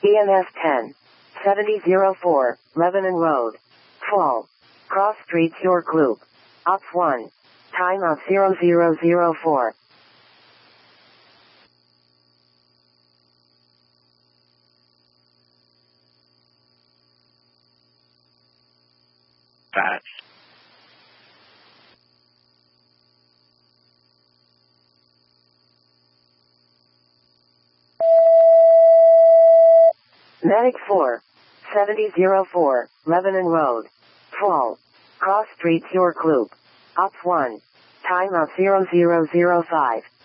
TMS 10. 7004, Lebanon Road. Fall. Cross Street York Loop. Op 1. Time of 0004. Patch. Medic 4. 7004, Lebanon Road. Fall. Cross Street York Loop. Op 1. Time of 0005.